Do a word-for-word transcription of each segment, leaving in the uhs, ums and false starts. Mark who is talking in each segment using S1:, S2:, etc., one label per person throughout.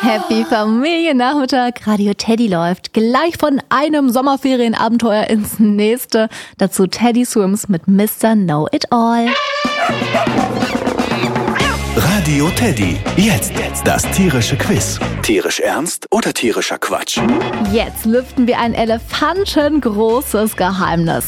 S1: Happy Familiennachmittag. Radio Teddy läuft gleich von einem Sommerferienabenteuer ins nächste. Dazu Teddy Swims mit Mister Know-It-All.
S2: Radio Teddy. Jetzt das tierische Quiz. Tierisch ernst oder tierischer Quatsch?
S1: Jetzt lüften wir ein elefantengroßes Geheimnis.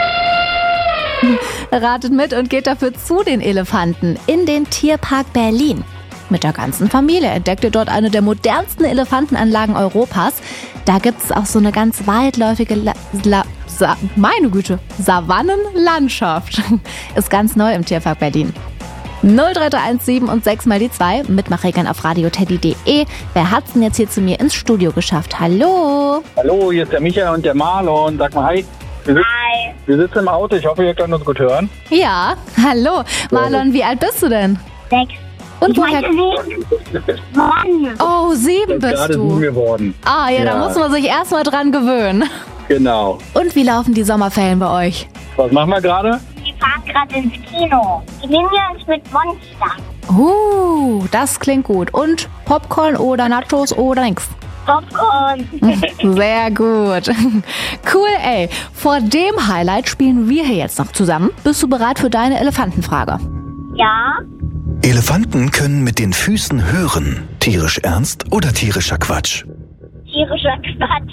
S1: Ratet mit und geht dafür zu den Elefanten in den Tierpark Berlin. Mit der ganzen Familie entdeckt ihr dort eine der modernsten Elefantenanlagen Europas. Da gibt es auch so eine ganz weitläufige, La- La- Sa- meine Güte, Savannenlandschaft. Ist ganz neu im Tierpark Berlin. null drei drei eins sieben und sechs mal die zwei. Mitmachregeln auf radioteddy punkt de. Wer hat's denn jetzt hier zu mir ins Studio geschafft? Hallo.
S3: Hallo, hier ist der Micha und der Marlon. Sag mal hi. Wir sitzen,
S4: Hi.
S3: wir sitzen im Auto. Ich hoffe, ihr könnt uns gut hören.
S1: Ja, hallo. Marlon, wie alt bist du denn?
S4: Sechs.
S1: Und
S4: Ich
S1: woher?
S4: meinte sieben. Mann.
S1: Oh, sieben
S3: Ist gerade
S1: bist
S3: sieben
S1: du.
S3: geworden.
S1: Ah ja, da
S3: Ja.
S1: muss man sich erstmal dran gewöhnen.
S3: Genau.
S1: Und wie laufen die Sommerferien bei euch?
S3: Was machen wir gerade?
S4: Wir fahren gerade ins Kino. Nehmen wir uns mit Monster.
S1: Uh, das klingt gut. Und Popcorn oder Nachos oder nix?
S4: Popcorn.
S1: Sehr gut. Cool, ey. Vor dem Highlight spielen wir hier jetzt noch zusammen. Bist du bereit für deine Elefantenfrage?
S4: Ja.
S2: Elefanten können mit den Füßen hören. Tierisch ernst oder tierischer Quatsch?
S4: Tierischer Quatsch.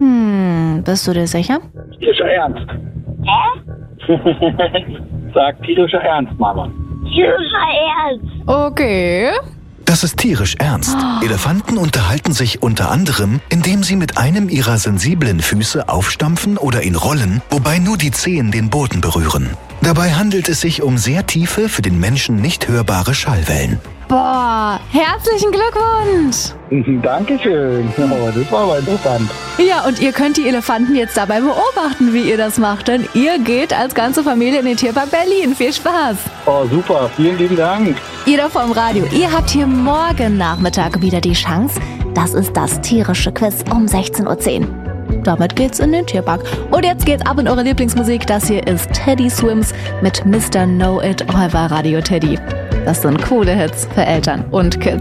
S1: Hm, bist du dir sicher?
S3: Tierischer Ernst.
S4: Hä?
S3: Sag tierischer Ernst, Marlon.
S4: Tierischer Ernst.
S1: Okay.
S2: Das ist tierisch ernst. Elefanten unterhalten sich unter anderem, indem sie mit einem ihrer sensiblen Füße aufstampfen oder ihn rollen, wobei nur die Zehen den Boden berühren. Dabei handelt es sich um sehr tiefe, für den Menschen nicht hörbare Schallwellen.
S1: Boah, herzlichen Glückwunsch.
S3: Dankeschön. Oh, das war aber interessant.
S1: Ja, und ihr könnt die Elefanten jetzt dabei beobachten, wie ihr das macht, denn ihr geht als ganze Familie in den Tierpark Berlin. Viel Spaß.
S3: Oh, super. Vielen lieben Dank.
S1: Ihr da vom Radio, ihr habt hier morgen Nachmittag wieder die Chance. Das ist das tierische Quiz um sechzehn Uhr zehn. Damit geht's in den Tierpark. Und jetzt geht's ab in eure Lieblingsmusik. Das hier ist Teddy Swims mit Mister Know-It-All bei Radio Teddy. Das sind coole Hits für Eltern und Kids.